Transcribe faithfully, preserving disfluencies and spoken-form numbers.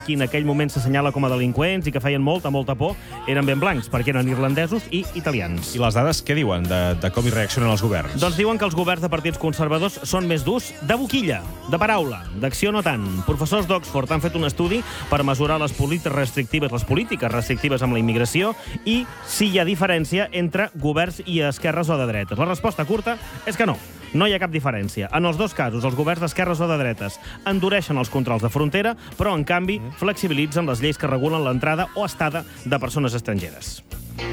qui en aquell moment s'assenyala com a delinqüents i que feien molta, molta por, eren ben blancs, perquè eren irlandesos i italians. I les dades què diuen de, de com hi reaccionen els governs? Doncs diuen que els governs de partits conservadors són més durs de boquilla, de paraula, d'acció no tant. Professors d'Oxford han fet un estudi per mesurar les polítiques restrictives, les polítiques restrictives amb la immigració i si hi ha diferència entre governs i esquerres o de dretes. La resposta curta és que no. No hi ha cap diferència. En els dos casos, els governs d'esquerres o de dretes endureixen els controls de frontera, però, en canvi, flexibilitzen les lleis que regulen l'entrada o estada de persones estrangeres.